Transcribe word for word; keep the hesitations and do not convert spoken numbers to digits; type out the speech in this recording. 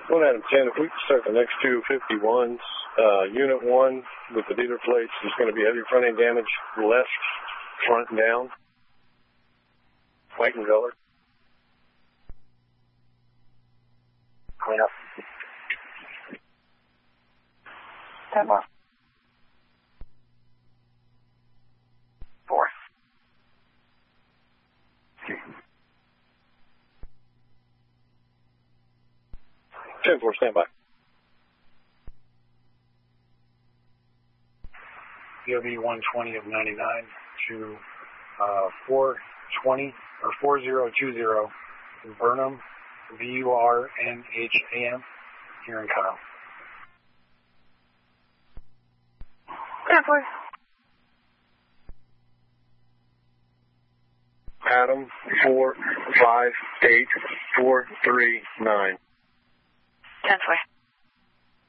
One out of ten, if we can start the next two fifty-ones, uh, unit one with the dealer plates is going to be heavy front end damage, left front down, white and color. Clean up. Ten more. Four. ten four, stand by. P O V one twenty of ninety-nine to uh, four twenty or four zero two zero Burnham, V U R N H A M, here in Kyle. ten four. Adam, four five eight four three nine. ten four.